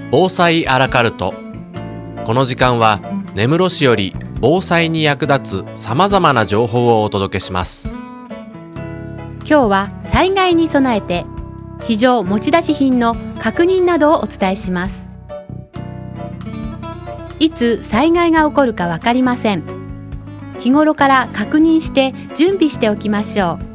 防災アラカルト。この時間は根室市より防災に役立つさまざまな情報をお届けします。 今日は災害に備えて非常持ち出し品の確認などをお伝えします。いつ災害が起こるか分かりません。日頃から確認して準備しておきましょう。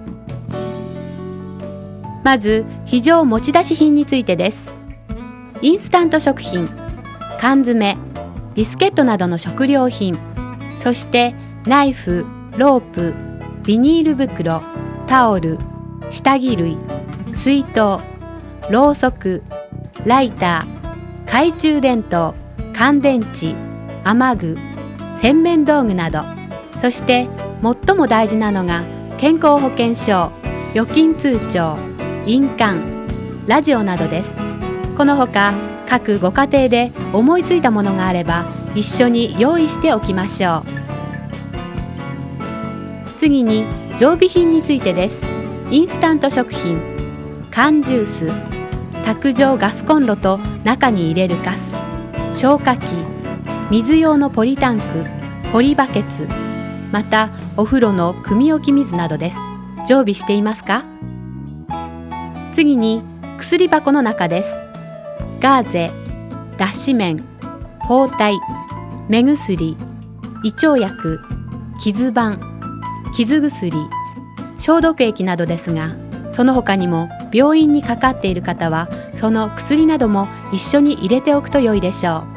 まず非常持ち出し品についてです。インスタント食品、缶詰、ビスケットなどの食料品、そしてナイフ、ロープ、ビニール袋、タオル、下着類、水筒、ろうそく、ライター、懐中電灯、乾電池、雨具、洗面道具など、そして最も大事なのが健康保険証、預金通帳、印鑑、ラジオなどです。このほか各ご家庭で思いついたものがあれば一緒に用意しておきましょう。次に常備品についてです。インスタント食品、缶ジュース、卓上ガスコンロと中に入れるガス、消火器、水用のポリタンク、ポリバケツ、またお風呂の汲み置き水などです。常備していますか？次に薬箱の中です。ガーゼ、脱脂綿、包帯、目薬、胃腸薬、傷板、傷薬、消毒液などですが、その他にも病院にかかっている方はその薬なども一緒に入れておくと良いでしょう。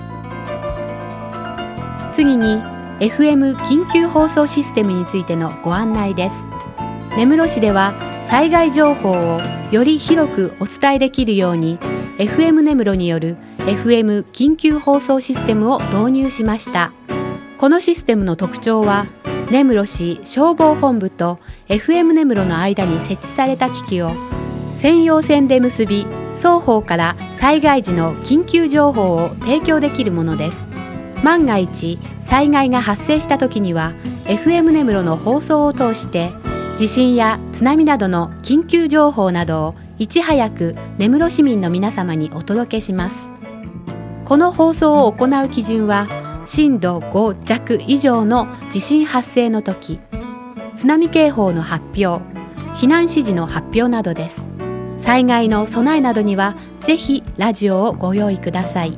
次に FM 緊急放送システムについてのご案内です。根室市では災害情報をより広くお伝えできるように FM 根室による FM 緊急放送システムを導入しました。このシステムの特徴は、根室市消防本部と FM 根室の間に設置された機器を専用線で結び、双方から災害時の緊急情報を提供できるものです。万が一災害が発生した時には FM 根室の放送を通して地震や津波などの緊急情報などをいち早く根室市民の皆様にお届けします。この放送を行う基準は、震度5弱以上の地震発生の時、津波警報の発表、避難指示の発表などです。災害の備えなどにはぜひラジオをご用意ください。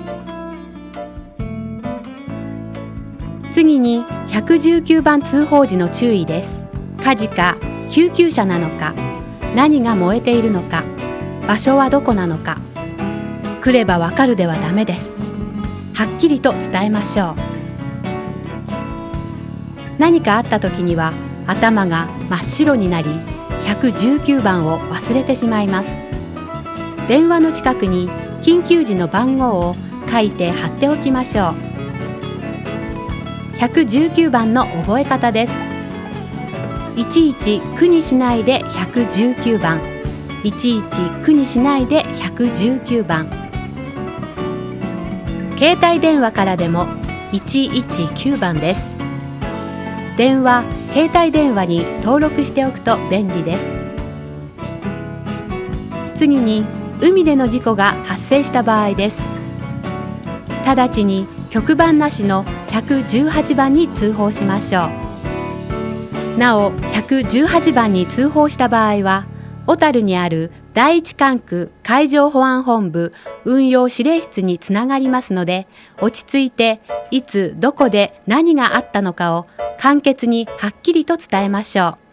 次に119番通報時の注意です。火事か救急車なのか、何が燃えているのか、場所はどこなのか、来ればわかるではダメです。はっきりと伝えましょう。何かあった時には頭が真っ白になり、119番を忘れてしまいます。電話の近くに緊急時の番号を書いて貼っておきましょう。119番の覚え方です。いちいち苦にしないで119番、いちいち苦にしないで119番。携帯電話からでも119番です。電話、携帯電話に登録しておくと便利です。次に海での事故が発生した場合です。直ちに局番なしの118番に通報しましょう。なお118番に通報した場合は、小樽にある第一管区海上保安本部運用指令室につながりますので、落ち着いていつどこで何があったのかを簡潔にはっきりと伝えましょう。